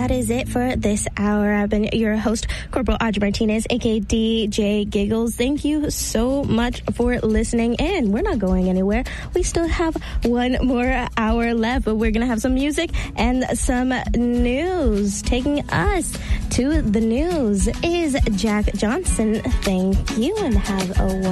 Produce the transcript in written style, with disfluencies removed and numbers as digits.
that is it for this hour. I've been your host, Corporal Audrey Martinez, aka DJ Giggles. Thank you so much for listening, and we're not going anywhere. We still have one more hour left, but we're going to have some music and some news. Taking us to the news is Jack Johnson. Thank you, and have a